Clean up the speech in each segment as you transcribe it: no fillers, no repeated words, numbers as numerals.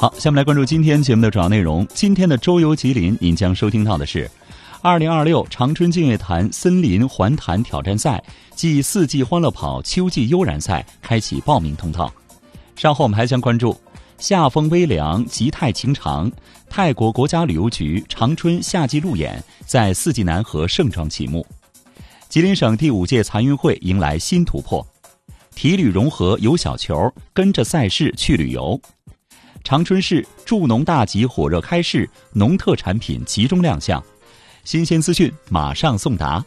好，下面来关注今天节目的主要内容。今天的周游吉林，您将收听到的是2026长春净月潭森林环潭挑战赛暨四季欢乐跑秋季悠然赛开启报名通道。稍后我们还将关注夏风微凉，吉泰情长，泰国国家旅游局长春夏季路演在四季南河盛装启幕。吉林省第5届残运会迎来新突破，体旅融合有小球，跟着赛事去旅游。长春市助农大集火热开市，农特产品集中亮相。新鲜资讯马上送达。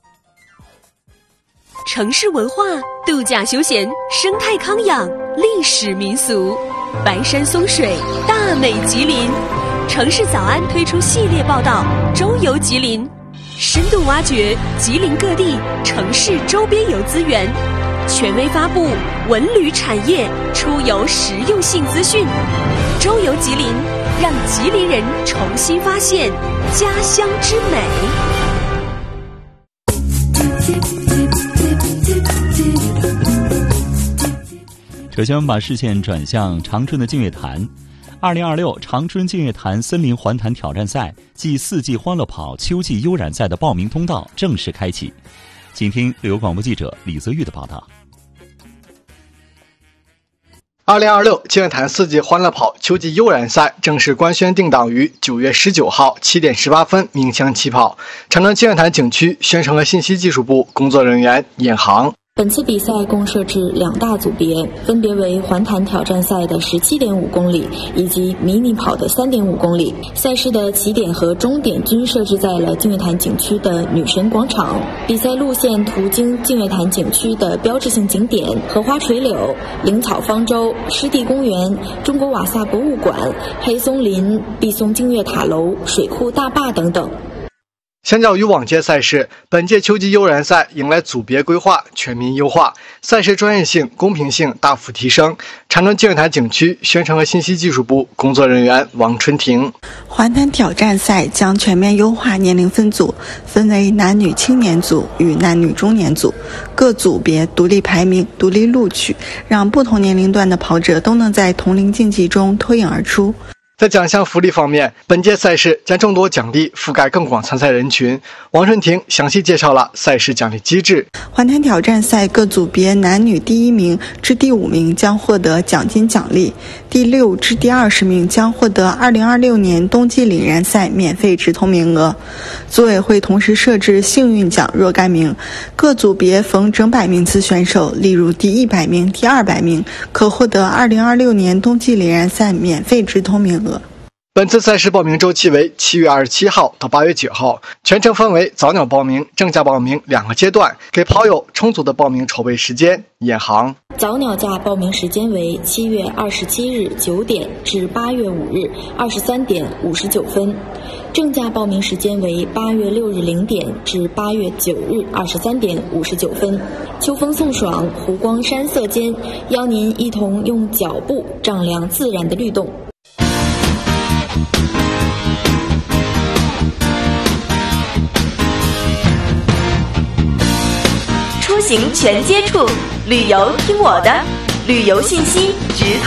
城市文化、度假休闲、生态康养、历史民俗，白山松水，大美吉林。城市早安推出系列报道《周游吉林》，深度挖掘吉林各地城市周边游资源，权威发布文旅产业出游实用性资讯。周游吉林，让吉林人重新发现家乡之美。 首先我们把视线转向长春的净月潭。2026长春净月潭森林环潭挑战赛暨四季欢乐跑秋季悠然赛的报名通道正式开启。请听旅游广播记者李泽玉的报道。 2026净月潭四季欢乐跑秋季悠然赛正式官宣定档于9月19号7点18分鸣枪起跑。长春净月潭景区宣传和信息技术部工作人员尹航。 本次比赛共设置2大组别，分别为环潭挑战赛的17.5公里以及迷你跑的3.5公里。赛事的起点和终点均设置在了净月潭景区的女神广场。比赛路线途经净月潭景区的标志性景点荷花垂柳、灵草方舟、湿地公园、中国瓦萨博物馆、黑松林、碧松净月塔楼、水库大坝等等。 相较于往届赛事，本届秋季悠然赛迎来组别规划全面优化，赛事专业性、公平性大幅提升。长春净月潭景区宣传和信息技术部工作人员王春婷。 环潭挑战赛将全面优化年龄分组，分为男女青年组与男女中年组，各组别独立排名、独立录取，让不同年龄段的跑者都能在同龄竞技中脱颖而出。 在奖项福利方面，本届赛事将众多奖励覆盖更广参赛人群。王春婷详细介绍了赛事奖励机制。 环潭挑战赛各组别男女第1名至第5名将获得奖金奖励，第6至第20名将获得2026年冬季岭然赛免费直通名额。组委会同时设置幸运奖若干名，各组别逢整百名次选手，例如第100名、第200名，可获得2026年冬季岭然赛免费直通名额。 本次赛事报名周期为7月27号到8月9号，全程分为早鸟报名、正价报名2个阶段，给跑友充足的报名筹备时间。尹航。 早鸟价报名时间为7月27日9点至8月5日23点59分，正价报名时间为8月6日0点至8月9日23点59分。秋风送爽，湖光山色间，邀您一同用脚步丈量自然的律动。 出行全接触，旅游听我的，旅游信息直通